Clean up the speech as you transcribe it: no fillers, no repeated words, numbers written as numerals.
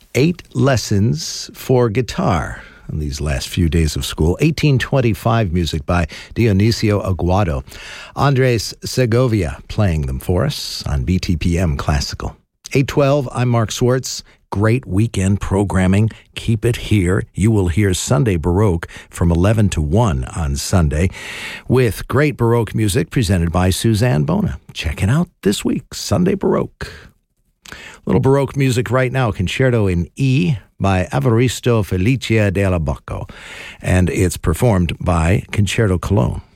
8 lessons for guitar on these last few days of school. 1825 music by Dionisio Aguado. Andres Segovia playing them for us on BTPM Classical. 8:12, I'm Mark Swartz. Great weekend programming. Keep it here. You will hear Sunday Baroque from 11 to 1 on Sunday with great Baroque music presented by Suzanne Bona. Check it out this week, Sunday Baroque. Little Baroque music right now, Concerto in E by Evaristo Felicia della Bocco, and it's performed by Concerto Cologne.